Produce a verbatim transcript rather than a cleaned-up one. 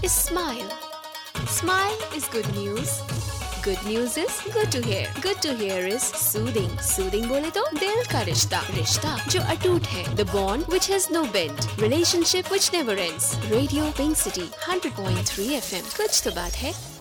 is smile. Smile is good news. Good news is good to hear. Good to hear is soothing. Soothing बोले तो दिल का रिश्ता, रिश्ता जो अटूट है. The bond which has no bend. Relationship which never ends. Radio Pink City one hundred point three F M. कुछ तो बात है.